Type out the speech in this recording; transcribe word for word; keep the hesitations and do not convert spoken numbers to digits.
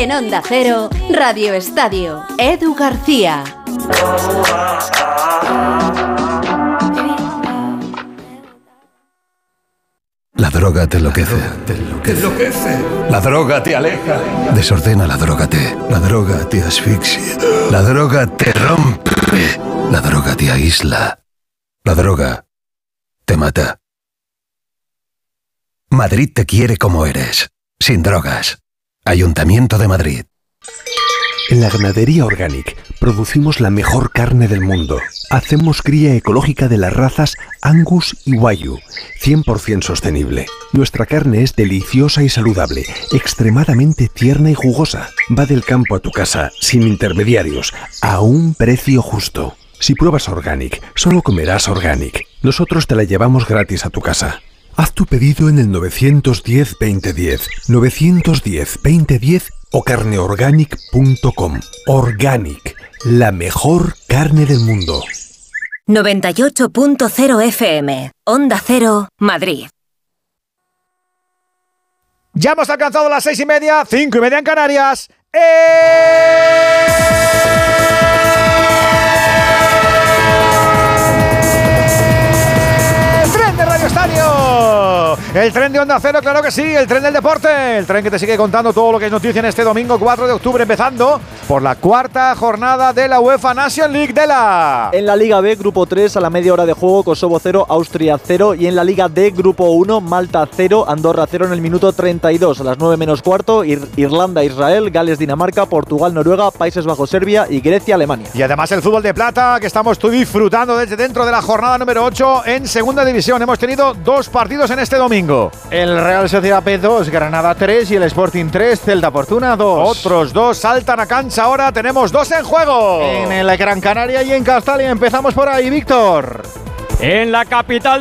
En Onda Cero, Radio Estadio, Edu García. La droga te enloquece. Te enloquece. La droga te aleja. Desordena la droga te. La droga te asfixia. La droga te rompe. La droga te aísla. La droga te mata. Madrid te quiere como eres. Sin drogas. Ayuntamiento de Madrid. En la Ganadería Organic producimos la mejor carne del mundo. Hacemos cría ecológica de las razas Angus y Wagyu, cien por ciento sostenible. Nuestra carne es deliciosa y saludable, extremadamente tierna y jugosa. Va del campo a tu casa, sin intermediarios, a un precio justo. Si pruebas Organic, solo comerás Organic. Nosotros te la llevamos gratis a tu casa. Haz tu pedido en el nueve uno cero, veinte diez, nueve uno cero, veinte diez o carneorganic punto com. Organic, la mejor carne del mundo. noventa y ocho punto cero F M, Onda Cero, Madrid. Ya hemos alcanzado las seis y media, cinco y media en Canarias. ¡Eh! Estadio. El tren de Onda Cero, claro que sí, el tren del deporte, el tren que te sigue contando todo lo que es noticia en este domingo cuatro de octubre, empezando por la cuarta jornada de la UEFA Nation League de la... En la Liga B, Grupo tres, a la media hora de juego, Kosovo cero, Austria cero, y en la Liga D, Grupo uno, Malta cero, Andorra cero en el minuto treinta y dos, a las nueve menos cuarto, Ir- Irlanda, Israel, Gales, Dinamarca, Portugal, Noruega, Países Bajos, Serbia y Grecia, Alemania. Y además el fútbol de plata que estamos tú disfrutando desde dentro de la jornada número ocho en segunda división. Hemos tenido dos partidos en este domingo. El Real Sociedad B dos, Granada tres y el Sporting tres, Celta Fortuna dos. Otros dos saltan a cancha ahora, tenemos dos en juego. En el Gran Canaria y en Castalia empezamos por ahí, Víctor. En la capital